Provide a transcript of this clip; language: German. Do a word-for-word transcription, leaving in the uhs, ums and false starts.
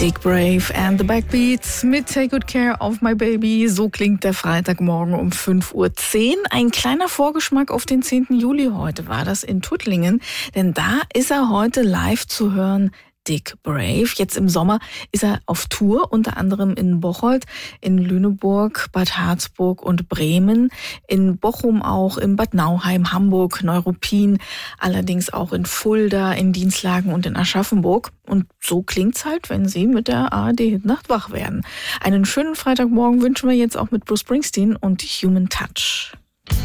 Dick Brave and the Backbeats mit Take Good Care of My Baby. So klingt der Freitagmorgen um fünf Uhr zehn. Ein kleiner Vorgeschmack auf den zehnten Juli heute war das in Tuttlingen. Denn da ist er heute live zu hören. Dick Brave. Jetzt im Sommer ist er auf Tour, unter anderem in Bocholt, in Lüneburg, Bad Harzburg und Bremen, in Bochum auch, in Bad Nauheim, Hamburg, Neuruppin, allerdings auch in Fulda, in Dinslagen und in Aschaffenburg. Und so klingt's halt, wenn Sie mit der A R D-Hitnacht wach werden. Einen schönen Freitagmorgen wünschen wir jetzt auch mit Bruce Springsteen und Human Touch.